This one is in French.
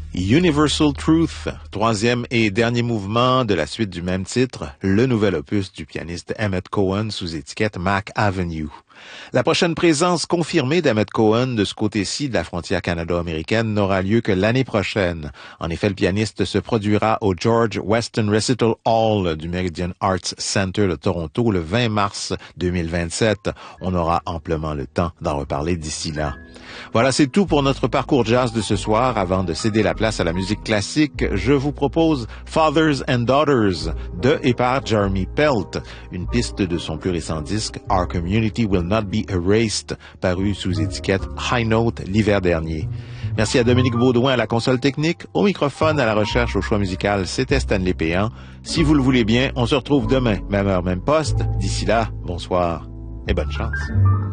Universal Truth, troisième et dernier mouvement de la suite du même titre, le nouvel opus du pianiste Emmett Cohen sous étiquette Mac Avenue. La prochaine présence confirmée d'Emmett Cohen de ce côté-ci de la frontière canado-américaine n'aura lieu que l'année prochaine. En effet, le pianiste se produira au George Weston Recital Hall du Meridian Arts Center de Toronto le 20 mars 2027. On aura amplement le temps d'en reparler d'ici là. Voilà, c'est tout pour notre parcours jazz de ce soir. Avant de céder la place à la musique classique, je vous propose Fathers and Daughters de et par Jeremy Pelt, une piste de son plus récent disque Our Community Will Not Be Erased, paru sous étiquette High Note l'hiver dernier. Merci à Dominique Baudouin à la console technique, au microphone, à la recherche, au choix musical, c'était Stanley Péan. Si vous le voulez bien, on se retrouve demain, même heure, même poste. D'ici là, bonsoir et bonne chance.